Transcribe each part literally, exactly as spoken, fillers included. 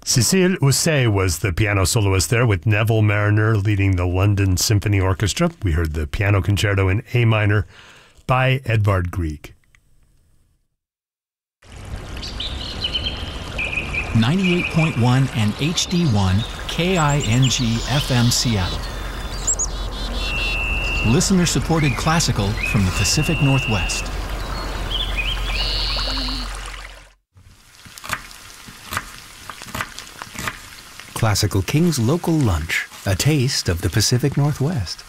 Cécile Housset was the piano soloist there, with Neville Marriner leading the London Symphony Orchestra. We heard the piano concerto in A minor by Edvard Grieg. ninety-eight point one and H D one K I N G F M Seattle. Listener-supported classical from the Pacific Northwest. Classical King's Local Lunch, a taste of the Pacific Northwest.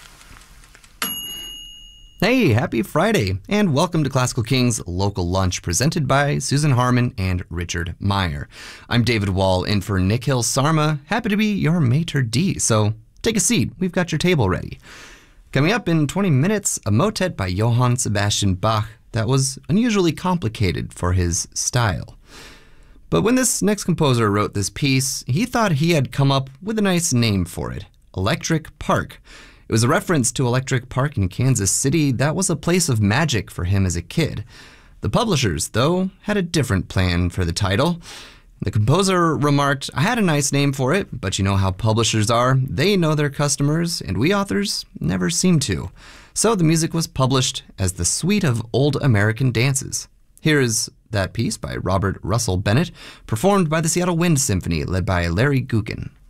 Hey, happy Friday, and welcome to Classical King's Local Lunch, presented by Susan Harmon and Richard Meyer. I'm David Wall, in for Nikhil Sarma. Happy to be your maitre d', so take a seat. We've got your table ready. Coming up in twenty minutes, a motet by Johann Sebastian Bach that was unusually complicated for his style. But when this next composer wrote this piece, he thought he had come up with a nice name for it, Electric Park. It was a reference to Electric Park in Kansas City that was a place of magic for him as a kid. The publishers, though, had a different plan for the title. The composer remarked, "I had a nice name for it, but you know how publishers are. They know their customers, and we authors never seem to." So the music was published as the Suite of Old American Dances. Here is that piece by Robert Russell Bennett, performed by the Seattle Wind Symphony, led by Larry Gookin.